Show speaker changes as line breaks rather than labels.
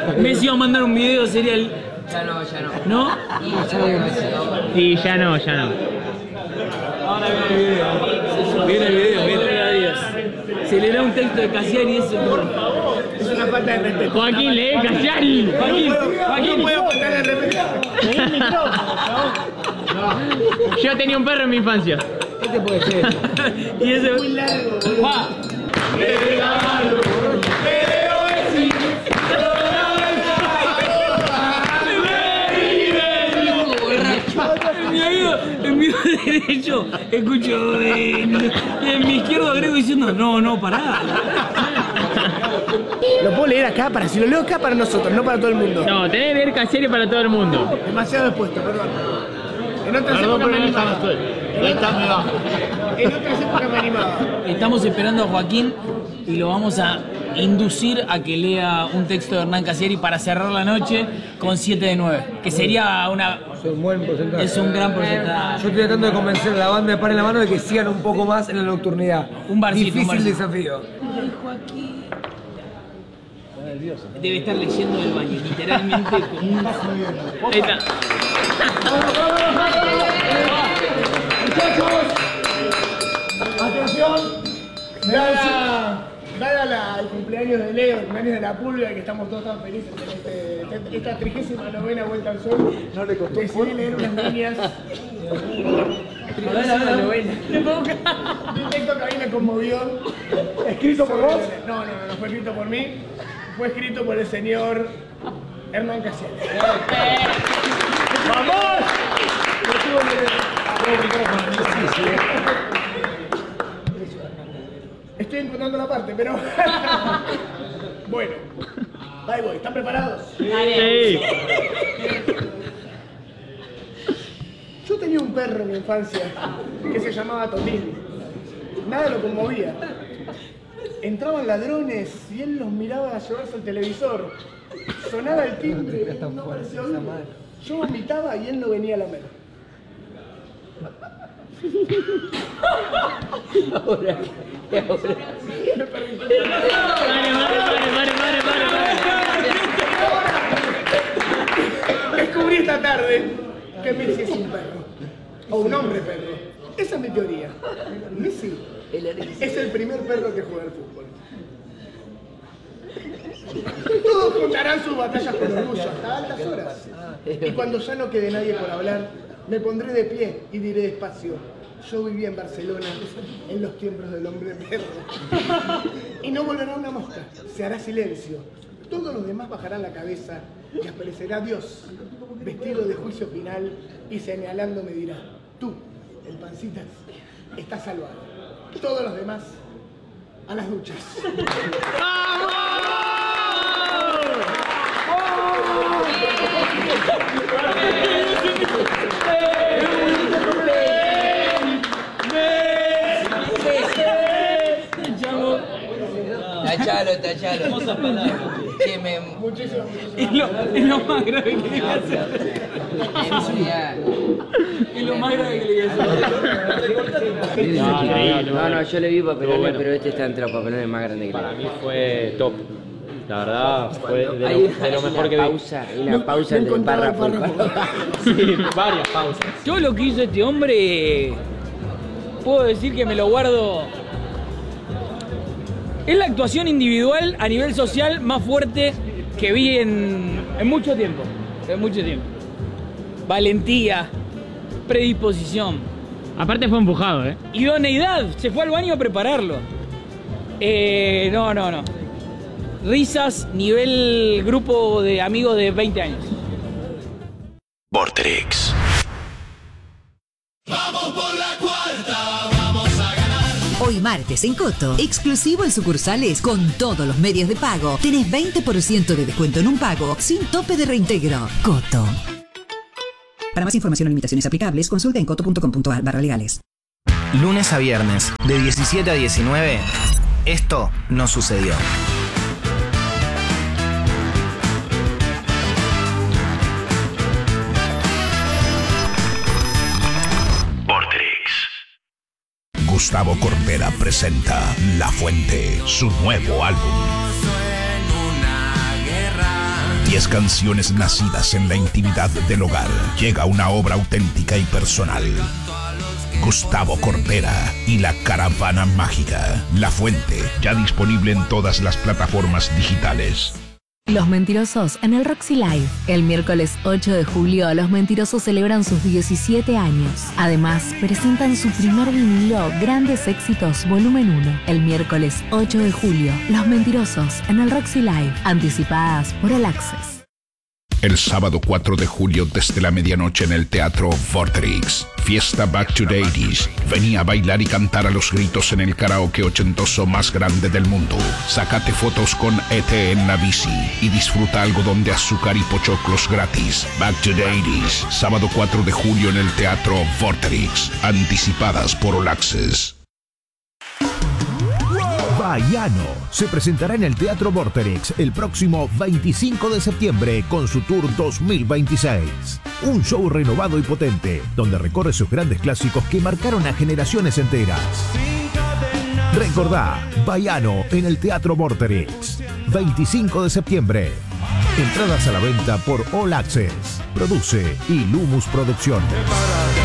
Messi va a mandar un video, sería el...
Ya no.
¿No?
Y ya no.
Ahora viene el video. Se le da un texto de Cassiari y eso es una falta de respeto.
Joaquín, lee Cassiari. Joaquín.
No puedo faltar de respeto.
Yo tenía un perro en mi infancia.
Este puede ser. Y ese es muy largo. ¡Va! En mi derecho escucho y en mi izquierdo agrego diciendo no, pará. Lo puedo leer acá, si lo leo acá para nosotros, no para todo el mundo.
No, tenés que leer Cassiari para todo el mundo.
Demasiado expuesto, perdón. En otras épocas me animaba. En otras épocas me animaba. Estamos esperando a Joaquín y lo vamos a inducir a que lea un texto de Hernán Cassiari para cerrar la noche con 7 de 9, que sería una...
Es un buen porcentaje.
Es un gran porcentaje.
Yo estoy tratando de convencer a la banda de Par en la Mano de que sigan un poco más en la nocturnidad.
Un barcito.
Difícil desafío.
Joaquín. Debe estar leyendo del baño, literalmente con un...
Ahí está.
Muchachos, atención, dada el cumpleaños de Leo, el cumpleaños de la Pulga, que estamos todos tan felices en esta 39ª vuelta al sol, no le costó. Decidí leer unas líneas. Un texto que a mí me conmovió. ¿Escrito por vos? No fue escrito por mí. Fue escrito por el señor Hernán Cassiari. ¡Vamos! Estoy encontrando la parte, pero... Bueno, ahí voy. ¿Están preparados?
Sí.
Yo tenía un perro en mi infancia que se llamaba Totín. Nada lo conmovía. Entraban ladrones y él los miraba a llevarse al televisor. Sonaba el timbre y no parecía oírlo. Yo vomitaba y él no venía a lamer.
Ahora.
Pare. Descubrí esta tarde que Messi es un perro. O un hombre perro. Esa es mi teoría. Messi es el primer perro que juega al fútbol. Todos contarán sus batallas con orgullo hasta altas horas. Y cuando ya no quede nadie por hablar, me pondré de pie y diré despacio: yo vivía en Barcelona en los tiempos del hombre perro. Y no volverá una mosca, se hará silencio. Todos los demás bajarán la cabeza y aparecerá Dios, vestido de juicio final, y señalando me dirá: tú, el pancitas, estás salvado. Todos los demás a las duchas.
Tachalo.
Muchísimo.
Es lo más grave que le hace.
Es lo más grave que le hace.
No, yo le vi papelones, pero este está entre los papelones más grandes que le.
Para mí fue top. La verdad, fue de lo mejor que vi.
Hay una pausa entre párrafo y párrafo.
Sí, varias pausas.
Yo lo que hizo este hombre, puedo decir que me lo guardo. Es la actuación individual a nivel social más fuerte que vi en mucho tiempo. Valentía, predisposición.
Aparte fue empujado,
Idoneidad, se fue al baño a prepararlo. No. Risas, nivel grupo de amigos de 20 años.
Vorterix.
Vamos por la cuarta, vamos a ganar.
Hoy martes en Coto, exclusivo en sucursales con todos los medios de pago. Tenés 20% de descuento en un pago sin tope de reintegro. Coto. Para más información o limitaciones aplicables, consulta en coto.com.ar/legales.
Lunes a viernes, de 17 a 19, esto no sucedió.
Gustavo Corbera presenta La Fuente, su nuevo álbum. 10 canciones nacidas en la intimidad del hogar. Llega una obra auténtica y personal. Gustavo Corbera y la Caravana Mágica. La Fuente, ya disponible en todas las plataformas digitales.
Los Mentirosos en el Roxy Live. El miércoles 8 de julio, Los Mentirosos celebran sus 17 años. Además, presentan su primer vinilo, Grandes Éxitos Volumen 1. El miércoles 8 de julio, Los Mentirosos en el Roxy Live. Anticipadas por All Access.
El sábado 4 de julio desde la medianoche en el Teatro Vorterix. Fiesta Back to the 80s. Venía a bailar y cantar a los gritos en el karaoke ochentoso más grande del mundo. Sácate fotos con ET en la bici y disfruta algodón de azúcar y pochoclos gratis. Back to the 80s. Sábado 4 de julio en el Teatro Vorterix. Anticipadas por All Access.
Baiano se presentará en el Teatro Vorterix el próximo 25 de septiembre con su Tour 2026. Un show renovado y potente, donde recorre sus grandes clásicos que marcaron a generaciones enteras. Recordá, Baiano en el Teatro Vorterix, 25 de septiembre. Entradas a la venta por All Access. Produce Ilumus Producción.